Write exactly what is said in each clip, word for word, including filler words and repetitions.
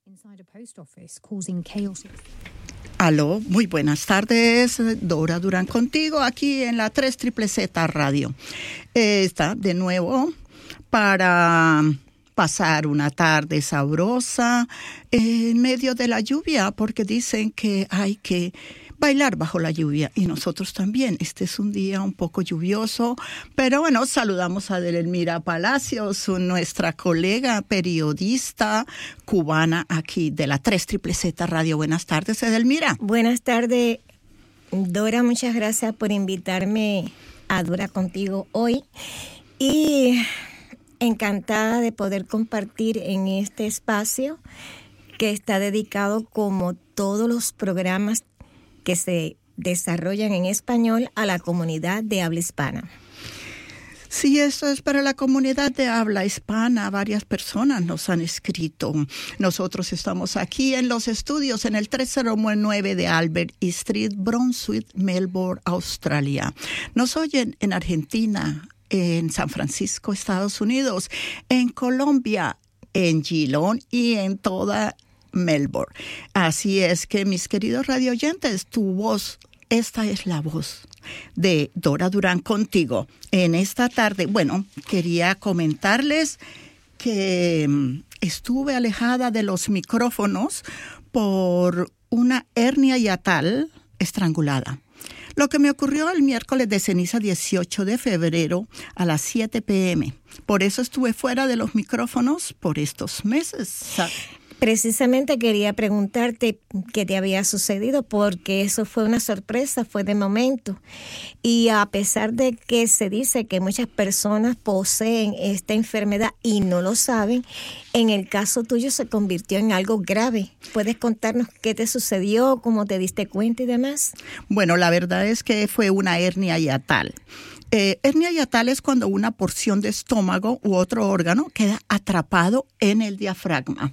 inside a post office causing chaos. Aló, muy buenas tardes, Dora Durán contigo aquí en la tres Z Z Radio. Eh, está de nuevo para pasar una tarde sabrosa en medio de la lluvia, porque dicen que hay que bailar bajo la lluvia y nosotros también. Este es un día un poco lluvioso, pero bueno, saludamos a Edelmira Palacios, nuestra colega periodista cubana aquí de la tres Z Z Radio. Buenas tardes, Edelmira. Buenas tardes, Dora. Muchas gracias por invitarme a Dura Contigo hoy y encantada de poder compartir en este espacio que está dedicado, como todos los programas que se desarrollan en español, a la comunidad de habla hispana. Sí, eso es para la comunidad de habla hispana. Varias personas nos han escrito. Nosotros estamos aquí en los estudios en el trescientos nueve de Albert Street, Brunswick, Melbourne, Australia. Nos oyen en Argentina, en San Francisco, Estados Unidos, en Colombia, en Geelong y en toda Melbourne. Así es que, mis queridos radioyentes, tu voz, esta es la voz de Dora Durán contigo. En esta tarde, bueno, quería comentarles que estuve alejada de los micrófonos por una hernia hiatal estrangulada. Lo que me ocurrió el miércoles de ceniza dieciocho de febrero a las siete pe eme. Por eso estuve fuera de los micrófonos por estos meses. Precisamente quería preguntarte qué te había sucedido, porque eso fue una sorpresa, fue de momento. Y a pesar de que se dice que muchas personas poseen esta enfermedad y no lo saben, en el caso tuyo se convirtió en algo grave. ¿Puedes contarnos qué te sucedió, cómo te diste cuenta y demás? Bueno, la verdad es que fue una hernia hiatal. Eh, hernia hiatal es cuando una porción de estómago u otro órgano queda atrapado en el diafragma.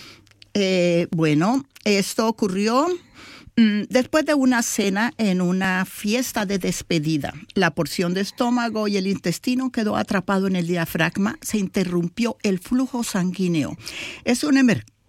Eh, bueno, esto ocurrió mm, después de una cena en una fiesta de despedida. La porción de estómago y el intestino quedó atrapado en el diafragma, se interrumpió el flujo sanguíneo. Es una emergencia.